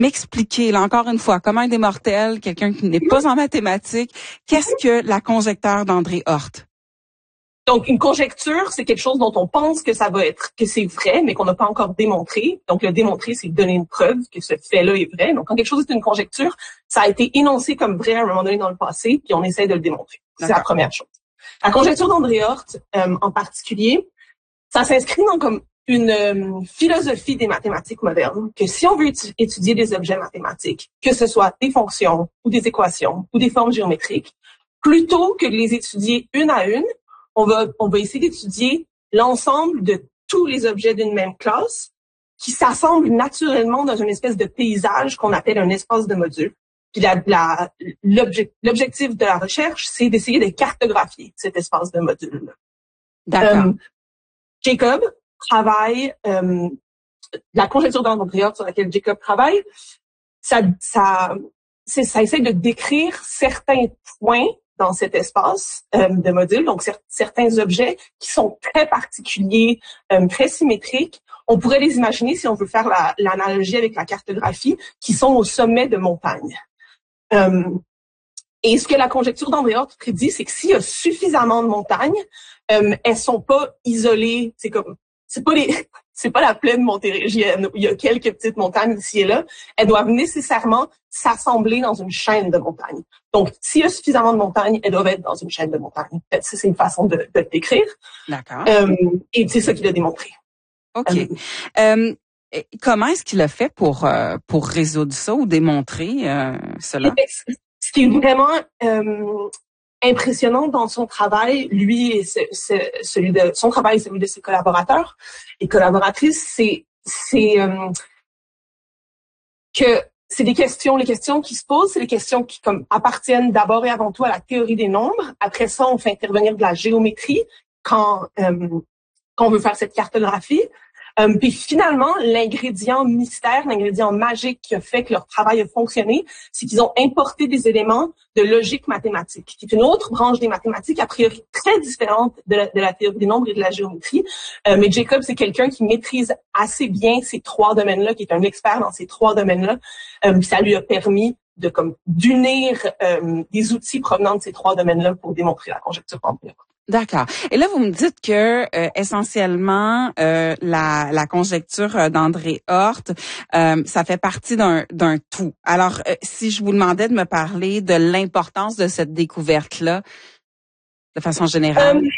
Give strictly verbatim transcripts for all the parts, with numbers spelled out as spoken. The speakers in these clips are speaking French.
m'expliquer, là, encore une fois, comme un des mortels, quelqu'un qui n'est pas en mathématiques, qu'est-ce que la conjecture d'André Hort? Donc, une conjecture, c'est quelque chose dont on pense que ça va être, que c'est vrai, mais qu'on n'a pas encore démontré. Donc, le démontrer, c'est donner une preuve que ce fait-là est vrai. Donc, quand quelque chose est une conjecture, ça a été énoncé comme vrai à un moment donné dans le passé, puis on essaie de le démontrer. C'est la première chose. La conjecture d'André Hort, euh, en particulier, ça s'inscrit dans comme une euh, philosophie des mathématiques modernes, que si on veut étu- étudier des objets mathématiques, que ce soit des fonctions ou des équations ou des formes géométriques, plutôt que de les étudier une à une, on va, on va essayer d'étudier l'ensemble de tous les objets d'une même classe qui s'assemblent naturellement dans une espèce de paysage qu'on appelle un espace de modules. Puis la, la, l'objectif, l'objectif de la recherche, c'est d'essayer de cartographier cet espace de modules. D'accord. Euh, Jacob travaille, euh, la conjecture d'André Hort sur laquelle Jacob travaille, ça, ça, c'est, ça essaie de décrire certains points dans cet espace euh, de modules, donc cer- certains objets qui sont très particuliers, euh, très symétriques. On pourrait les imaginer, si on veut faire la, l'analogie avec la cartographie, qui sont au sommet de montagnes. Euh, et ce que la conjecture d'André Hort prédit, c'est que s'il y a suffisamment de montagnes, euh, elles sont pas isolées. C'est comme, c'est pas les, c'est pas la plaine montérégienne où il y a quelques petites montagnes ici et là. Elles doivent nécessairement s'assembler dans une chaîne de montagnes. Donc, s'il y a suffisamment de montagnes, elles doivent être dans une chaîne de montagnes. Ça, c'est une façon de, de le décrire. D'accord. Euh, et c'est ça qu'il a démontré. OK. Euh, Euh, comment est-ce qu'il a fait pour euh, pour résoudre ça ou démontrer euh, cela? Ce qui est vraiment euh, impressionnant dans son travail, lui et ce, ce, celui de son travail et celui de ses collaborateurs et collaboratrices, c'est c'est euh, que c'est des questions, les questions qui se posent, c'est les questions qui comme appartiennent d'abord et avant tout à la théorie des nombres. Après ça, on fait intervenir de la géométrie quand euh, quand on veut faire cette cartographie. Euh, puis finalement, l'ingrédient mystère, l'ingrédient magique qui a fait que leur travail a fonctionné, c'est qu'ils ont importé des éléments de logique mathématique, qui est une autre branche des mathématiques, a priori très différente de la, de la théorie des nombres et de la géométrie. Euh, mais Jacob, c'est quelqu'un qui maîtrise assez bien ces trois domaines-là, qui est un expert dans ces trois domaines-là. Euh, puis ça lui a permis de comme d'unir euh, des outils provenant de ces trois domaines-là pour démontrer la conjecture d'André Hort. D'accord. Et là, vous me dites que euh, essentiellement euh, la, la conjecture d'André Hort, euh, ça fait partie d'un, d'un tout. Alors, euh, si je vous demandais de me parler de l'importance de cette découverte-là, de façon générale, euh,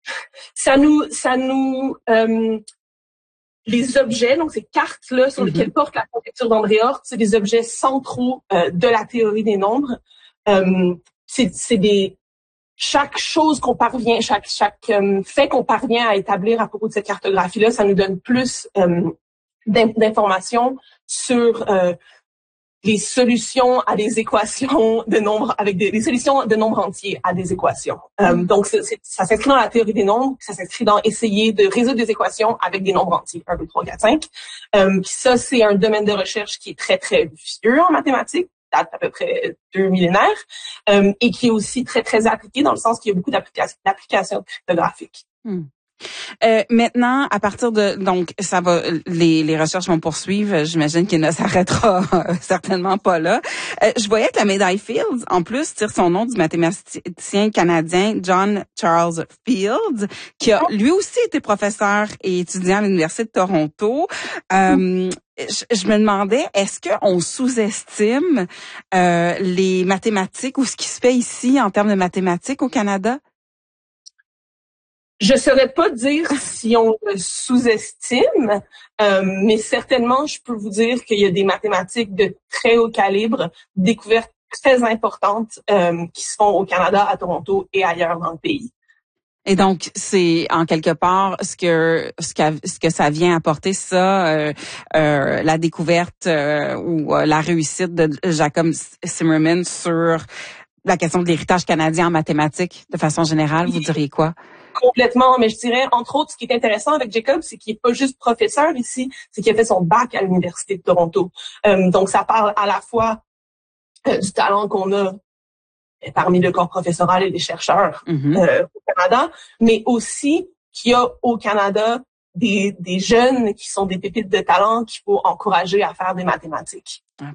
ça nous, ça nous, euh, les objets, donc ces cartes-là sur mm-hmm. lesquelles porte la conjecture d'André Hort, c'est des objets centraux euh, de la théorie des nombres. Euh, c'est, c'est des Chaque chose qu'on parvient, chaque chaque euh, fait qu'on parvient à établir à propos de cette cartographie-là, ça nous donne plus euh, d'informations sur euh, les solutions à des équations de nombres, avec des, des solutions de nombres entiers à des équations. Euh, donc, c'est, c'est, ça s'inscrit dans la théorie des nombres, ça s'inscrit dans essayer de résoudre des équations avec des nombres entiers, un, deux, trois, quatre, cinq. Euh, puis ça, c'est un domaine de recherche qui est très, très vieux en mathématiques, date à peu près deux millénaires, euh, et qui est aussi très, très appliqué dans le sens qu'il y a beaucoup d'applications, d'applications cryptographiques. Hmm. Euh, maintenant, à partir de donc ça va, les, les recherches vont poursuivre. J'imagine qu'il ne s'arrêtera euh, certainement pas là. Euh, je voyais que la médaille Fields, en plus, tire son nom du mathématicien canadien John Charles Fields, qui a lui aussi été professeur et étudiant à l'Université de Toronto. Euh, je, je me demandais, est-ce qu'on sous-estime euh, les mathématiques ou ce qui se fait ici en termes de mathématiques au Canada? Je saurais pas dire si on le sous-estime, euh, mais certainement, je peux vous dire qu'il y a des mathématiques de très haut calibre, découvertes très importantes euh, qui se font au Canada, à Toronto et ailleurs dans le pays. Et donc, c'est en quelque part ce que ce que ce que ça vient apporter, ça, euh, euh, la découverte euh, ou euh, la réussite de Jacob Zimmerman sur la question de l'héritage canadien en mathématiques, de façon générale, vous diriez quoi? Complètement, mais je dirais, entre autres, ce qui est intéressant avec Jacob, c'est qu'il n'est pas juste professeur ici, c'est qu'il a fait son bac à l'Université de Toronto. Euh, donc, ça parle à la fois euh, du talent qu'on a parmi le corps professoral et les chercheurs mm-hmm. euh, au Canada, mais aussi qu'il y a au Canada des, des jeunes qui sont des pépites de talent qu'il faut encourager à faire des mathématiques.